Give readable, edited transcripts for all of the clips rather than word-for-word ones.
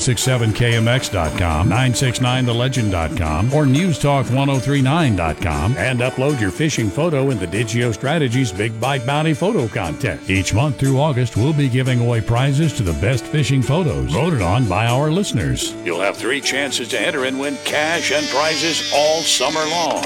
1067kmx.com, 969thelegend.com, or newstalk1039.com, and upload your fishing photo in the Digio Strategies Big Bite Bounty Photo Contest. Each month through August, we'll be giving away prizes to the best fishing photos voted on by our listeners. You'll have 3 chances to enter and win cash and prizes all summer long.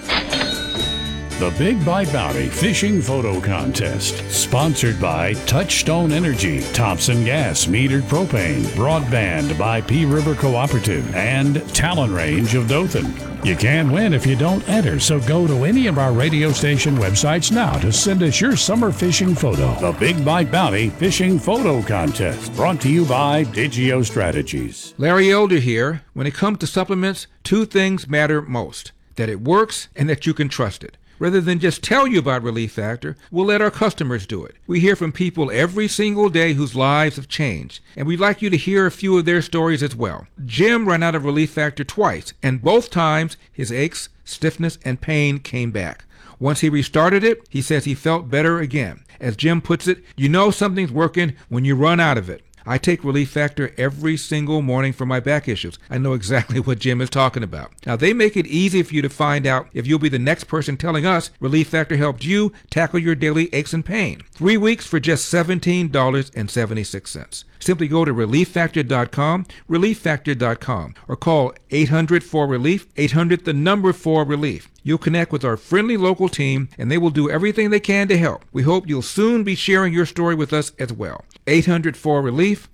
The Big Bite Bounty Fishing Photo Contest, sponsored by Touchstone Energy, Thompson Gas Metered Propane, Broadband by P River Cooperative, and Talon Range of Dothan. You can win if you don't enter, so go to any of our radio station websites now to send us your summer fishing photo. The Big Bite Bounty Fishing Photo Contest, brought to you by Digio Strategies. Larry Elder here. When it comes to supplements, 2 things matter most: that it works and that you can trust it. Rather than just tell you about Relief Factor, we'll let our customers do it. We hear from people every single day whose lives have changed, and we'd like you to hear a few of their stories as well. Jim ran out of Relief Factor twice, and both times his aches, stiffness, and pain came back. Once he restarted it, he says he felt better again. As Jim puts it, you know something's working when you run out of it. I take Relief Factor every single morning for my back issues. I know exactly what Jim is talking about. Now, they make it easy for you to find out if you'll be the next person telling us Relief Factor helped you tackle your daily aches and pain. 3 weeks for just $17.76. Simply go to relieffactor.com, relieffactor.com, or call 800-4RELIEF, 800-4RELIEF. You'll connect with our friendly local team, and they will do everything they can to help. We hope you'll soon be sharing your story with us as well. 800-4RELIEF,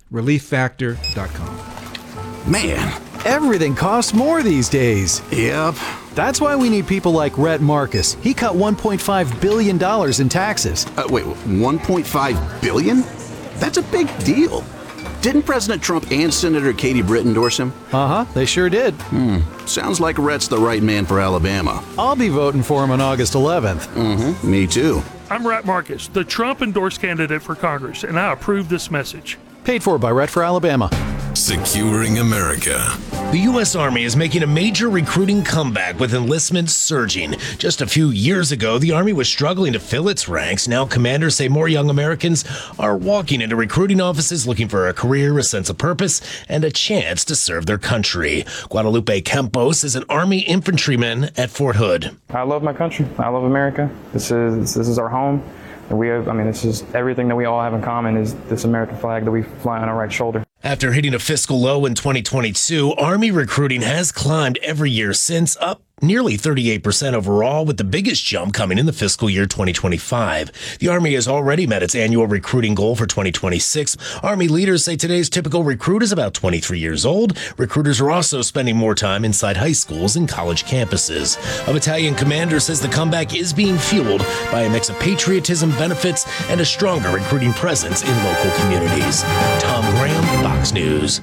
relieffactor.com. Man, everything costs more these days. Yep. That's why we need people like Rhett Marcus. He cut $1.5 billion in taxes. Wait, $1.5 billion? That's a big deal. Didn't President Trump and Senator Katie Britt endorse him? Uh-huh, they sure did. Sounds like Rhett's the right man for Alabama. I'll be voting for him on August 11th. Me too. I'm Rhett Marcus, the Trump-endorsed candidate for Congress, and I approve this message. Paid for by Rhett for Alabama. Securing America. The U.S. Army is making a major recruiting comeback with enlistment surging. Just a few years ago, the Army was struggling to fill its ranks. Now commanders say more young Americans are walking into recruiting offices looking for a career, a sense of purpose, and a chance to serve their country. Guadalupe Campos is an Army infantryman at Fort Hood. I love my country. I love America. This is our home. And it's just everything that we all have in common is this American flag that we fly on our right shoulder. After hitting a fiscal low in 2022, Army recruiting has climbed every year since, up nearly 38% overall, with the biggest jump coming in the fiscal year 2025. The Army has already met its annual recruiting goal for 2026. Army leaders say today's typical recruit is about 23 years old. Recruiters are also spending more time inside high schools and college campuses. A battalion commander says the comeback is being fueled by a mix of patriotism, benefits, and a stronger recruiting presence in local communities. Tom Graham, Fox News.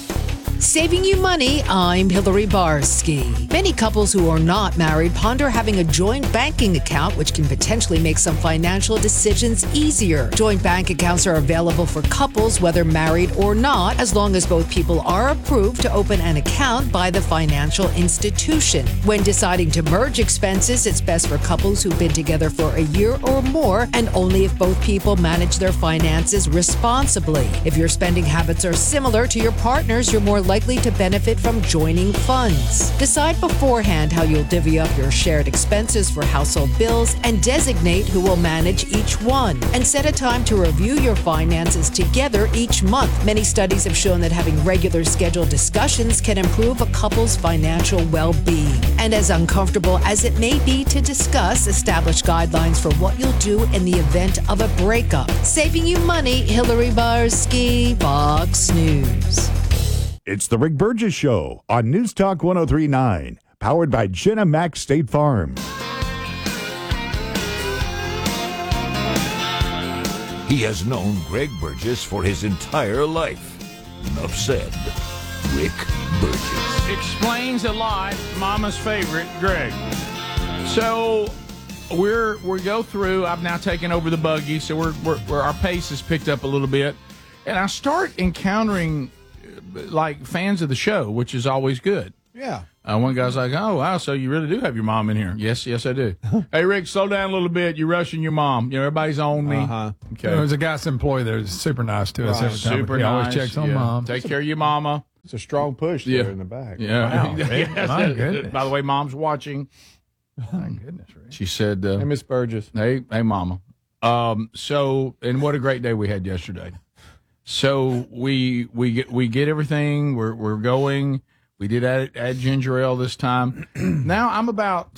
Saving you money, I'm Hillary Barsky. Many couples who are not married ponder having a joint banking account, which can potentially make some financial decisions easier. Joint bank accounts are available for couples, whether married or not, as long as both people are approved to open an account by the financial institution. When deciding to merge expenses, it's best for couples who've been together for a year or more, and only if both people manage their finances responsibly. If your spending habits are similar to your partner's, you're more likely to benefit from joining funds. Decide beforehand how you'll divvy up your shared expenses for household bills and designate who will manage each one. And set a time to review your finances together each month. Many studies have shown that having regular scheduled discussions can improve a couple's financial well-being. And as uncomfortable as it may be to discuss, establish guidelines for what you'll do in the event of a breakup. Saving you money, Hillary Barsky, Fox News. It's the Rick Burgess Show on News Talk 103.9, powered by Jenna Mack State Farm. He has known Greg Burgess for his entire life. Enough said. Rick Burgess. Explains a lot. Mama's favorite, Greg. So we go through. I've now taken over the buggy, so we're our pace has picked up a little bit, and I start encountering like fans of the show, which is always good. Yeah. One guy's like, "Oh wow, so you really do have your mom in here?" Yes, I do. Hey Rick, slow down a little bit. You're rushing your mom. You know, everybody's on me. Okay. There's a guy's employee there who's super nice to us every time. Super he nice. always checks on mom. Take care of your mama. It's a strong push there in the back. Yeah. Wow. Yes. My goodness. By the way, Mom's watching. My goodness, Rick. She said, Hey, Miss Burgess. hey, Mama. So, and what a great day we had yesterday. So we get everything. We're going. We did add ginger ale this time. Now I'm about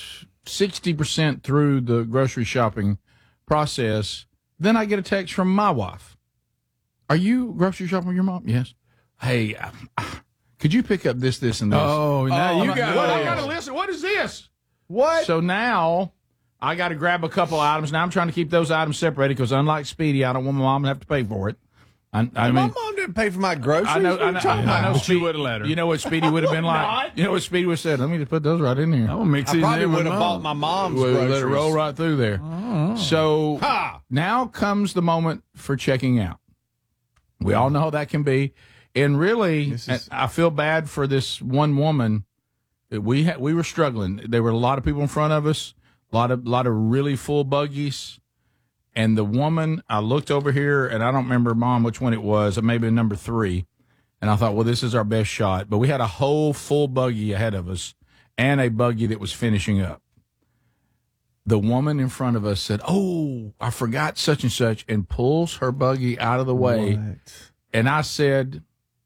60% through the grocery shopping process. Then I get a text from my wife. Are you grocery shopping with your mom? Yes. Hey, could you pick up this, and this? Oh, now you got I got to listen. What is this? What? So now I got to grab a couple items. Now I'm trying to keep those items separated because unlike Speedy, I don't want my mom to have to pay for it. I mean, my mom didn't pay for my groceries. I know. What are you talking about? But you would have let her. You know what Speedy would have been like? You know what Speedy would have said? Let me just put those right in here. I'm going to mix I these probably in would with have bought my mom's We'll groceries. let it roll right through there. Oh. So now comes the moment for checking out. We all know how that can be. And really, I feel bad for this one woman. We were struggling. There were a lot of people in front of us, a lot of really full buggies. And the woman, I looked over here, and I don't remember, Mom, which one it was, maybe number 3. And I thought, well, this is our best shot. But we had a whole full buggy ahead of us and a buggy that was finishing up. The woman in front of us said, oh, I forgot such and such, and pulls her buggy out of the way. What? And I said,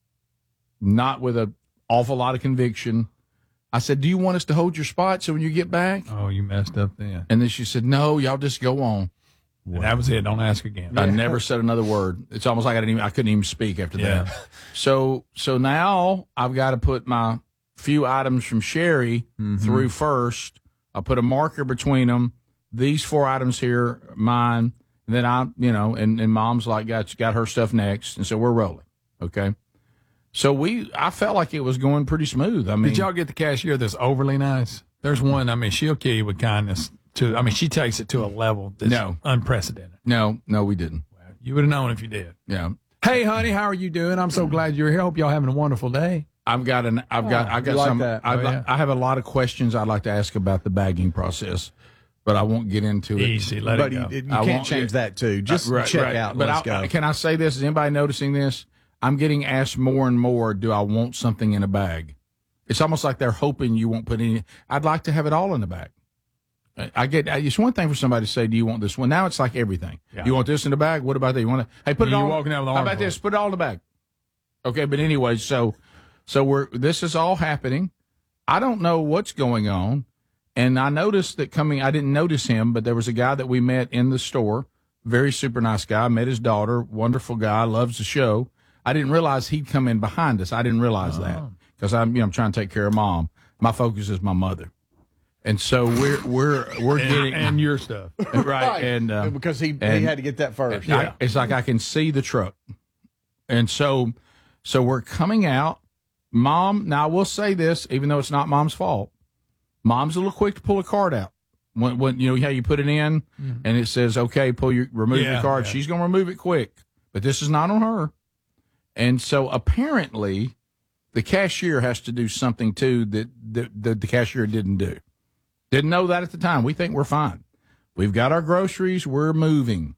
not with an awful lot of conviction, I said, do you want us to hold your spot so when you get back? Oh, you messed up then. And then she said, no, y'all just go on. And that was it. Don't ask again. I never said another word. It's almost like I couldn't even speak after Yeah. that. So now I've got to put my few items from Sherry through first. I put a marker between them. These 4 items here, mine. And then and Mom's like got her stuff next, and so we're rolling. Okay. So I felt like it was going pretty smooth. I mean, Did y'all get the cashier that's overly nice? There's one. I mean, she'll kill you with kindness. She takes it to a level that's unprecedented. No, we didn't. You would have known if you did. Yeah. Hey, honey, how are you doing? I'm so glad you're here. Hope y'all having a wonderful day. I got like some. that. I have a lot of questions I'd like to ask about the bagging process, but I won't get into it. Easy, let But it go. you can't change that, too. Just check out. But Let's go. Can I say this? Is anybody noticing this? I'm getting asked more and more, do I want something in a bag? It's almost like they're hoping you won't put any. I'd like to have it all in the bag. It's one thing for somebody to say, do you want this one? Now it's like everything. Yeah. You want this in the bag? What about that? You want to, hey, put it You're all. walking out with the How arms about this? full. Put it all in the bag. Okay, but anyway, so this is all happening. I don't know what's going on. And I noticed that I didn't notice him, but there was a guy that we met in the store, very super nice guy. I met his daughter, wonderful guy, loves the show. I didn't realize he'd come in behind us. I didn't realize that because I'm trying to take care of Mom. My focus is my mother. And so we're getting and your stuff. right, and because he had to get that first. It's like I can see the truck, and so we're coming out. Mom, now I will say this, even though it's not Mom's fault. Mom's a little quick to pull a card out. When you know how you put it in, and it says, "Okay, remove your card." Yeah. She's going to remove it quick, but this is not on her. And so apparently, the cashier has to do something too that the cashier didn't do. Didn't know that at the time. We think we're fine. We've got our groceries. We're moving.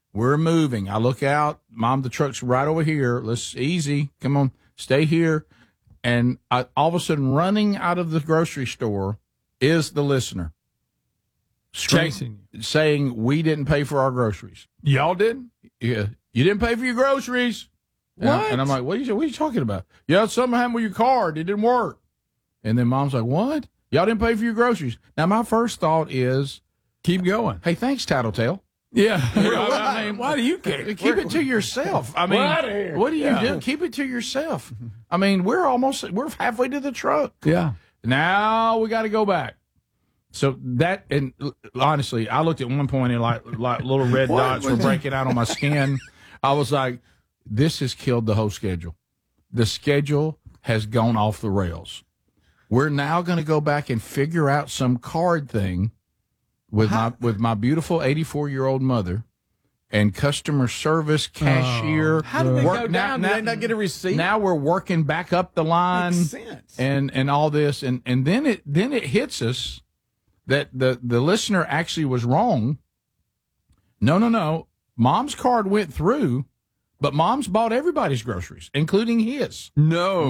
I look out. Mom, the truck's right over here. Easy. Come on, stay here. And all of a sudden, running out of the grocery store is the listener. Chasing you. Saying we didn't pay for our groceries. Y'all didn't? Yeah. You didn't pay for your groceries. What? And I'm like, what are you talking about? Yeah, something happened with your card. It didn't work. And then Mom's like, what? Y'all didn't pay for your groceries. Now, my first thought is, keep going. Hey, thanks, Tattletale. Yeah. I mean, why do you care? Keep it to yourself. I mean, what do you do? Keep it to yourself. I mean, we're halfway to the truck. Yeah. Now we got to go back. So that, and honestly, I looked at one point and like little red dots were breaking out on my skin. I was like, this has killed the whole schedule. The schedule has gone off the rails. We're now going to go back and figure out some card thing with my beautiful 84-year-old mother and customer service cashier. How did they go down? Did they not get a receipt? Now we're working back up the line. Makes sense. And all this, and then it hits us that the listener actually was wrong. No. Mom's card went through, but Mom's bought everybody's groceries, including his. No.